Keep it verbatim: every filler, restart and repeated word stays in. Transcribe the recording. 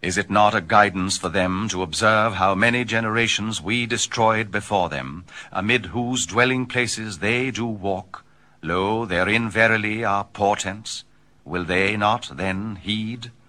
Is it not a guidance for them to observe how many generations we destroyed before them, amid whose dwelling places they do walk? Lo, therein verily are portents. Will they not then heed?